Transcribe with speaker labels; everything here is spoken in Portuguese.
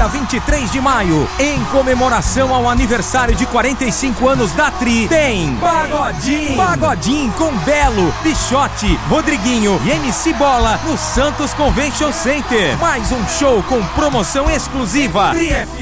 Speaker 1: dia 23 de maio, em comemoração ao aniversário de 45 anos da Tri, tem Pagodinho! Pagodinho com Belo, Bichote, Rodriguinho e MC Bola no Santos Convention Center. Mais um show com promoção exclusiva. Tri FM.